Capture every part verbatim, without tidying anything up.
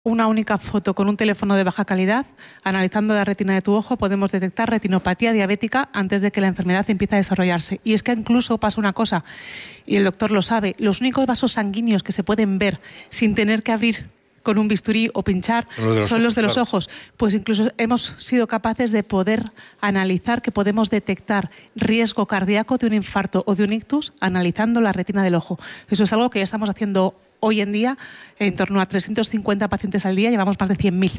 una única foto con un teléfono de baja calidad, analizando la retina de tu ojo, podemos detectar retinopatía diabética antes de que la enfermedad empiece a desarrollarse. Y es que incluso pasa una cosa, y el doctor lo sabe, los únicos vasos sanguíneos que se pueden ver sin tener que abrir con un bisturí o pinchar los son ojos, los de los claro. ojos. Pues incluso hemos sido capaces de poder analizar que podemos detectar riesgo cardíaco de un infarto o de un ictus analizando la retina del ojo. Eso es algo que ya estamos haciendo hoy en día, en torno a trescientos cincuenta pacientes al día, llevamos más de cien mil.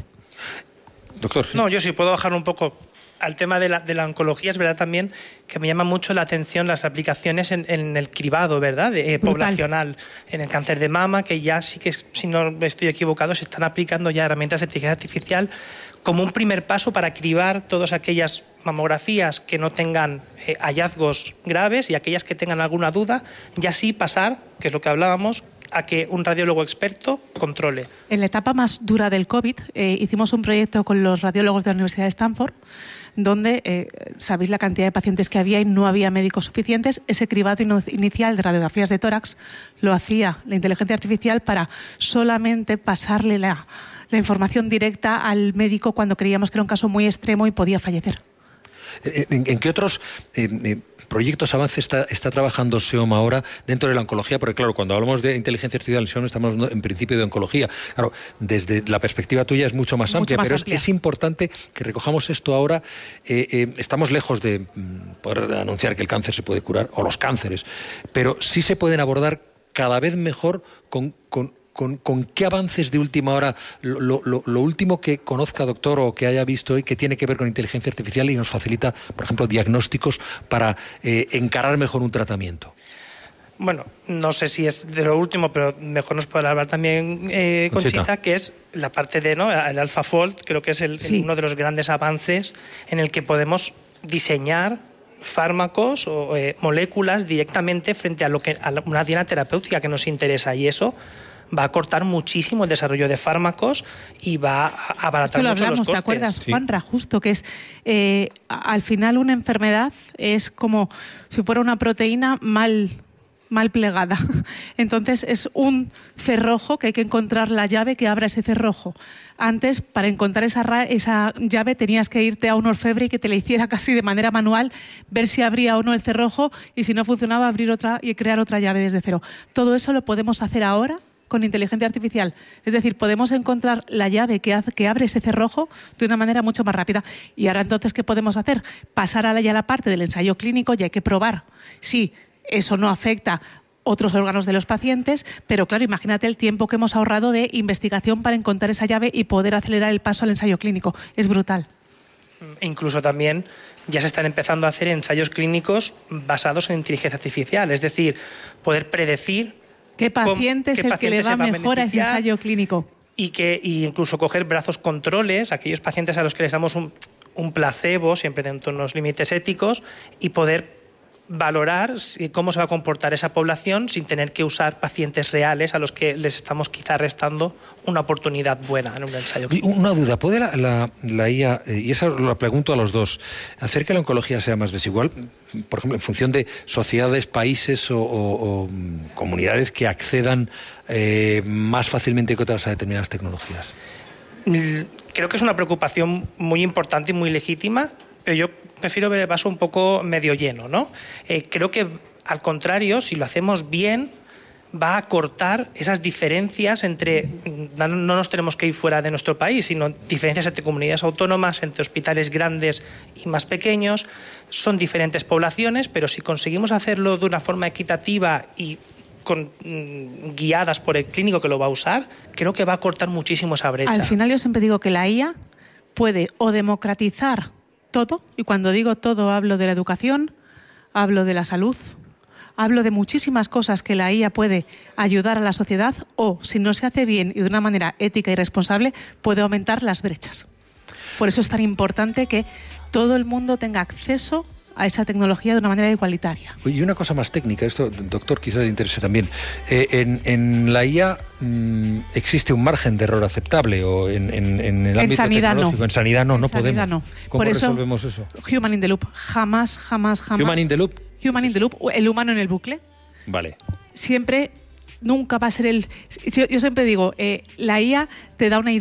Doctor, ¿sí? No, yo sí puedo bajar un poco al tema de la, de la oncología. Es verdad también que me llama mucho la atención las aplicaciones en, en el cribado, ¿verdad? De, eh, poblacional, en el cáncer de mama, que ya sí que, si no estoy equivocado, se están aplicando ya herramientas de inteligencia artificial como un primer paso para cribar todas aquellas mamografías que no tengan eh, hallazgos graves y aquellas que tengan alguna duda, y así pasar, que es lo que hablábamos, a que un radiólogo experto controle. En la etapa más dura del COVID eh, hicimos un proyecto con los radiólogos de la Universidad de Stanford, donde eh, sabéis la cantidad de pacientes que había y no había médicos suficientes. Ese cribado inicial de radiografías de tórax lo hacía la inteligencia artificial para solamente pasarle la, la información directa al médico cuando creíamos que era un caso muy extremo y podía fallecer. ¿En, en qué otros eh, eh, proyectos, avances está, está trabajando SEOM ahora dentro de la oncología? Porque claro, cuando hablamos de inteligencia artificial en SEOM estamos hablando en principio de oncología. Claro, desde la perspectiva tuya es mucho más mucho amplia, más pero amplia. Es, es importante que recojamos esto ahora. Eh, eh, estamos lejos de mm, poder anunciar que el cáncer se puede curar, o los cánceres, pero sí se pueden abordar cada vez mejor con... con ¿Con, ¿Con qué avances de última hora, lo, lo, lo último que conozca, doctor, o que haya visto hoy, que tiene que ver con inteligencia artificial y nos facilita, por ejemplo, diagnósticos para eh, encarar mejor un tratamiento? Bueno, no sé si es de lo último, pero mejor nos puede hablar también eh, Conchita, Conchita, que es la parte de, ¿no?, el AlphaFold. Creo que es el, sí. el, uno de los grandes avances en el que podemos diseñar fármacos o eh, moléculas directamente frente a, lo que, a una diana terapéutica que nos interesa, y eso va a cortar muchísimo el desarrollo de fármacos y va a abaratar mucho los costes. ¿Te acuerdas, sí. Juanra? Justo, que es, eh, al final una enfermedad es como si fuera una proteína mal, mal plegada. Entonces es un cerrojo que hay que encontrar la llave que abra ese cerrojo. Antes, para encontrar esa, esa llave, tenías que irte a un orfebre y que te la hiciera casi de manera manual, ver si abría o no el cerrojo, y si no funcionaba, abrir otra y crear otra llave desde cero. Todo eso lo podemos hacer ahora con inteligencia artificial. Es decir, podemos encontrar la llave que, hace, que abre ese cerrojo de una manera mucho más rápida. Y ahora entonces, ¿qué podemos hacer? Pasar a la, ya a la parte del ensayo clínico, y hay que probar si eso no afecta otros órganos de los pacientes, pero claro, imagínate el tiempo que hemos ahorrado de investigación para encontrar esa llave y poder acelerar el paso al ensayo clínico. Es brutal. Incluso también ya se están empezando a hacer ensayos clínicos basados en inteligencia artificial, es decir, poder predecir ¿Qué paciente es el que le va mejor a ese ensayo clínico? Y que y incluso coger brazos controles, aquellos pacientes a los que les damos un, un placebo, siempre dentro de unos límites éticos, y poder valorar si, cómo se va a comportar esa población sin tener que usar pacientes reales a los que les estamos quizá restando una oportunidad buena en un ensayo clínico. Una duda, ¿puede la, la, la I A, y esa lo pregunto a los dos, hacer que la oncología sea más desigual? Por ejemplo, en función de sociedades, países o, o, o comunidades que accedan eh, más fácilmente que otras a determinadas tecnologías. Creo que es una preocupación muy importante y muy legítima, pero yo prefiero ver el vaso un poco medio lleno, ¿no? Eh, creo que, al contrario, si lo hacemos bien, va a cortar esas diferencias entre... No nos tenemos que ir fuera de nuestro país, sino diferencias entre comunidades autónomas, entre hospitales grandes y más pequeños. Son diferentes poblaciones, pero si conseguimos hacerlo de una forma equitativa y con, mm, guiadas por el clínico que lo va a usar, creo que va a cortar muchísimo esa brecha. Al final yo siempre digo que la I A puede o democratizar todo, y cuando digo todo hablo de la educación, hablo de la salud, hablo de muchísimas cosas que la I A puede ayudar a la sociedad, o, si no se hace bien y de una manera ética y responsable, puede aumentar las brechas. Por eso es tan importante que todo el mundo tenga acceso a esa tecnología de una manera igualitaria. Y una cosa más técnica, esto, doctor, quizás le interese también. Eh, en, en la I A mmm, existe un margen de error aceptable, o en, en, en el en ámbito tecnológico. No. En sanidad no, en no sanidad podemos. No. ¿Cómo Por eso, resolvemos eso? Human in the loop. Jamás, jamás, jamás. Human in the loop. Human in the loop, el humano en el bucle. Vale. Siempre nunca va a ser el... Yo, yo siempre digo, eh, la I A te da una idea